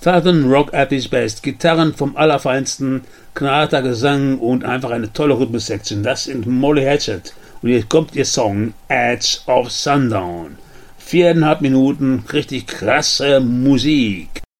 Southern Rock at its best. Gitarren vom Allerfeinsten, knallharter Gesang und einfach eine tolle Rhythmus-Section. Das sind Molly Hatchet. Und hier kommt ihr Song Edge of Sundown. 4,5 Minuten, richtig krasse Musik.